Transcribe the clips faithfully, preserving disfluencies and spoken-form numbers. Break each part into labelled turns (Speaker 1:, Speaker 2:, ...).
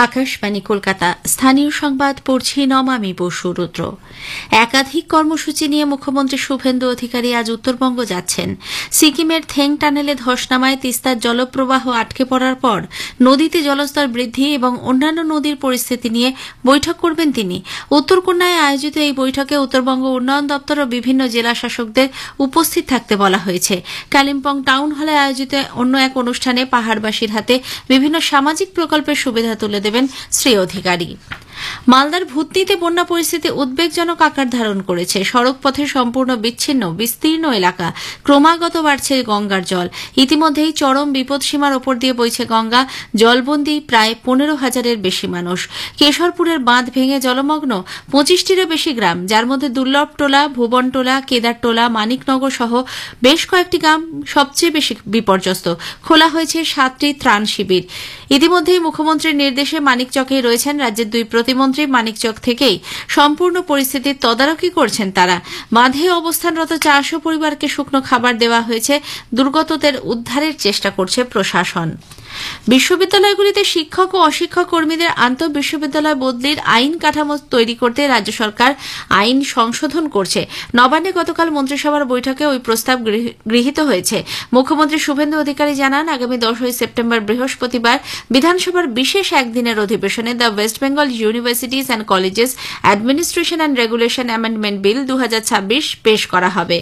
Speaker 1: আকাশবাণী কলকাতা। স্থানীয় সংবাদ পড়ছি নমামি বসু রুদ্র। একাধিক কর্মসূচি নিয়ে মুখ্যমন্ত্রী শুভেন্দু অধিকারী আজ উত্তরবঙ্গ যাচ্ছেন। সিকিমের থেং টানেলে ধস নামায় তিস্তার জলপ্রবাহ আটকে পড়ার পর নদীতে জলস্তর বৃদ্ধি এবং অন্যান্য নদীর পরিস্থিতি নিয়ে বৈঠক করবেন তিনি। উত্তরকন্যায় আয়োজিত এই বৈঠকে উত্তরবঙ্গ উন্নয়ন দপ্তর ও বিভিন্ন জেলা শাসকদের উপস্থিত থাকতে বলা হয়েছে। কালিম্পং টাউন হলে আয়োজিত অন্য এক অনুষ্ঠানে পাহাড়বাসীর হাতে বিভিন্ন সামাজিক প্রকল্পের সুবিধা তুলে দেবেন শ্রী অধিকারী। মালদার ভূতনিতে বন্যা পরিস্থিতি উদ্বেগজনক আকার ধারণ করেছে। সড়ক পথে সম্পূর্ণ বিচ্ছিন্ন বিস্তীর্ণ এলাকা, ক্রমাগত বাড়ছে গঙ্গার জল। ইতিমধ্যেই চরম বিপদসীমার ওপর দিয়ে বইছে গঙ্গা, জলবন্দী প্রায় পনেরো হাজারের বেশি মানুষ। কেশরপুরের বাঁধ ভেঙে জলমগ্ন পঁচিশটিরও বেশি গ্রাম, যার মধ্যে দুর্লভটোলা, ভুবনটোলা, কেদারটোলা, মানিকনগর সহ বেশ কয়েকটি গ্রাম সবচেয়ে বেশি বিপর্যস্ত। খোলা হয়েছে সাতটি ত্রাণ শিবির। ইতিমধ্যেই মুখ্যমন্ত্রীর নির্দেশে মানিকচকেই রয়েছেন রাজ্যের দুই প্রতিমন্ত্রী। মানিকচক থেকেই সম্পূর্ণ পরিস্থিতির তদারকি করছেন তারা। বাঁধে অবস্থানরত চারশো পরিবারকে শুকনো খাবার দেওয়া হয়েছে। দুর্গতদের উদ্ধারের চেষ্টা করছে প্রশাসন। বিশ্ববিদ্যালয়গুলিতে শিক্ষক ও অশিক্ষক কর্মীদের আন্তঃ বিশ্ববিদ্যালয় বদলির আইন কাঠামো তৈরি করতে রাজ্য সরকার আইন সংশোধন করছে। নবান্নে গতকাল মন্ত্রিসভার বৈঠকে ওই প্রস্তাব গৃহীত হয়েছে। মুখ্যমন্ত্রী শুভেন্দু অধিকারী জানান, আগামী দশই সেপ্টেম্বর বৃহস্পতিবার বিধানসভার বিশেষ একদিনের অধিবেশনে the West Bengal universities and colleges administration and regulation amendment bill দু হাজার ছাব্বিশ পেশ করা হবে।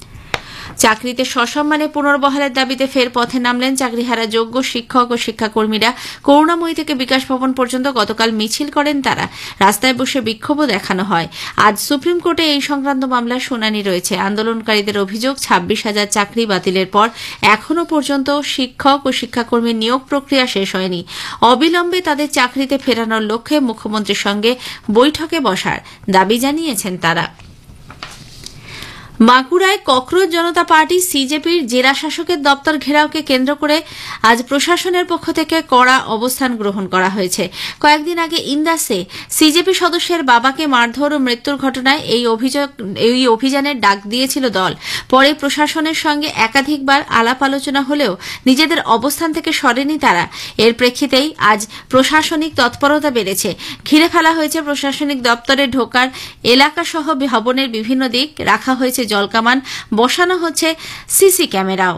Speaker 1: চাকরিতে সসম্মানে পুনর্বহালের দাবিতে ফের পথে নামলেন চাকরিহারা যোগ্য শিক্ষক ও শিক্ষাকর্মীরা। করুণাময়ী থেকে বিকাশ ভবন পর্যন্ত গতকাল মিছিল করেন তারা। রাস্তায় বসে বিক্ষোভও দেখানো হয়। আজ সুপ্রিম কোর্টে এই সংক্রান্ত মামলার শুনানি রয়েছে। আন্দোলনকারীদের অভিযোগ, ছাব্বিশ হাজার চাকরি বাতিলের পর এখনও পর্যন্ত শিক্ষক ও শিক্ষাকর্মীর নিয়োগ প্রক্রিয়া শেষ হয়নি। অবিলম্বে তাদের চাকরিতে ফেরানোর লক্ষ্যে মুখ্যমন্ত্রীর সঙ্গে বৈঠকে বসার দাবি জানিয়েছেন তারা। বাঁকুড়ায় ককরোচ জনতা পার্টি সিজেপির জেলা শাসকের দপ্তর ঘেরাওকে কেন্দ্র করে আজ প্রশাসনের পক্ষ থেকে কড়া অবস্থান গ্রহণ করা হয়েছে। কয়েকদিন আগে ইন্দাসে সিজেপি সদস্যের বাবাকে মারধর ও মৃত্যুর ঘটনায় এই অভিযোগ এই অভিযানের ডাক দিয়েছিল দল। পরে প্রশাসনের সঙ্গে একাধিকবার আলাপ আলোচনা হলেও নিজেদের অবস্থান থেকে সরেনি তারা। এর প্রেক্ষিতেই আজ প্রশাসনিক তৎপরতা বেড়েছে। ঘিরে ফেলা হয়েছে প্রশাসনিক দপ্তরে ঢোকার এলাকাসহ ভবনের বিভিন্ন দিক, রাখা হয়েছে জলকামান, বসানো হচ্ছে সিসি ক্যামেরাও।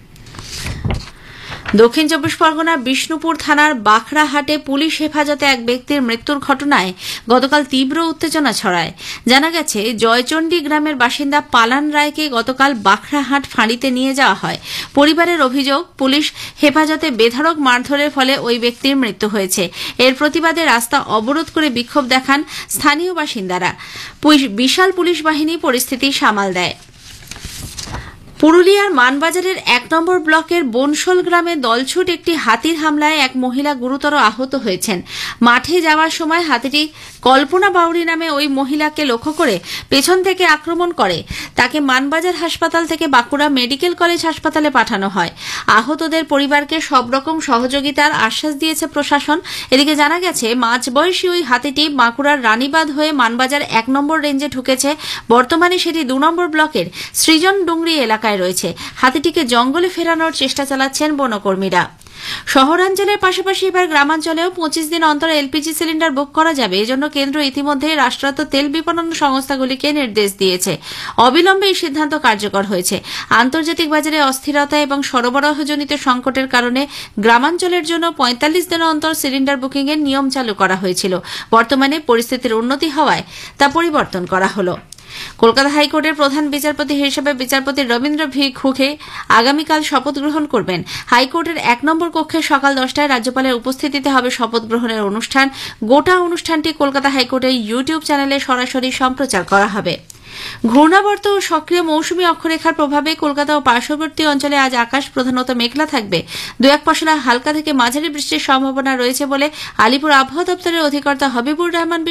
Speaker 1: দক্ষিণ চব্বিশ পরগনার বিষ্ণুপুর থানার বাখরাহাটে পুলিশ হেফাজতে এক ব্যক্তির মৃত্যুর ঘটনায় গতকাল তীব্র উত্তেজনা ছড়ায়। জানা গেছে, জয়চণ্ডী গ্রামের বাসিন্দা পালান রায়কে গতকাল বাখরাহাট ফাঁড়িতে নিয়ে যাওয়া হয়। পরিবারের অভিযোগ, পুলিশ হেফাজতে বেধড়ক মারধরের ফলে ওই ব্যক্তির মৃত্যু হয়েছে। এর প্রতিবাদে রাস্তা অবরোধ করে বিক্ষোভ দেখান স্থানীয় বাসিন্দারা। বিশাল পুলিশ বাহিনী পরিস্থিতি সামাল দেয়। পুরুলিয়ার মানবাজারের এক নম্বর ব্লকের বনশোল গ্রামে দলছুট একটি হাতির হামলায় এক মহিলা গুরুতর আহত হয়েছেন। মাঠে যাওয়ার সময় হাতিটি কল্পনা বাউরি নামে ওই মহিলাকে লক্ষ্য করে পেছন থেকে আক্রমণ করে। তাকে মানবাজার হাসপাতাল থেকে বাঁকুড়া মেডিকেল কলেজ হাসপাতালে পাঠানো হয়। আহতদের পরিবারকে সব রকম সহযোগিতার আশ্বাস দিয়েছে প্রশাসন। এদিকে জানা গেছে, মাঝবয়সী ওই হাতিটি বাঁকুড়ার রানীবাঁধ হয়ে মানবাজার এক নম্বর রেঞ্জে ঢুকেছে। বর্তমানে সেটি দু নম্বর ব্লকের সৃজন ডুংরি এলাকায় রয়েছে। হাতিটিকে জঙ্গলে ফেরানোর চেষ্টা চালাচ্ছেন বনকর্মীরা। শহরাঞ্চলের পাশাপাশি এবার গ্রামাঞ্চলেও পঁচিশ দিন অন্তর এলপিজি সিলিন্ডার বুক করা যাবে। এজন্য কেন্দ্র ইতিমধ্যে রাষ্ট্রায়ত্ত তেল বিপণন সংস্থাগুলিকে নির্দেশ দিয়েছে। অবিলম্বে এই সিদ্ধান্ত কার্যকর হয়েছে। আন্তর্জাতিক বাজারে অস্থিরতা এবং সরবরাহজনিত সংকটের কারণে গ্রামাঞ্চলের জন্য পঁয়তাল্লিশ দিন অন্তর সিলিন্ডার বুকিং এর নিয়ম চালু করা হয়েছিল। বর্তমানে পরিস্থিতির উন্নতি হওয়ায় তা পরিবর্তন করা হলো। কলকাতা হাইকোর্টের প্রধান বিচারপতি হিসেবে বিচারপতি রবীন্দ্র ভি ঘুকে আগামীকাল শপথ গ্রহণ করবেন। হাইকোর্টের এক নম্বর কক্ষে সকাল দশটায় রাজ্যপালের উপস্থিতিতে হবে শপথ গ্রহণের অনুষ্ঠান। গোটা অনুষ্ঠানটি কলকাতা হাইকোর্টের ইউটিউব চ্যানেলে সরাসরি সম্প্রচার করা হবে। ঘূর্ণাবর্ত ও সক্রিয় মৌসুমী অক্ষরেখার প্রভাবে কলকাতা ও পার্শ্ববর্তী অঞ্চলে আজ আকাশ প্রধানত মেঘলা থাকবে। দু এক পশলা হালকা থেকে মাঝারি বৃষ্টির সম্ভাবনা রয়েছে বলে আলিপুর আবহাওয়া দপ্তরের অধিকর্তা হবিবুর রহমান